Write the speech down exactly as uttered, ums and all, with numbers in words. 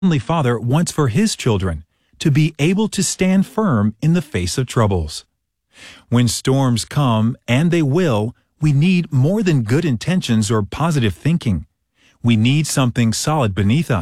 Heavenly Father wants for His children to be able to stand firm in the face of troubles. When storms come, and they will, we need more than good intentions or positive thinking. We need something solid beneath us.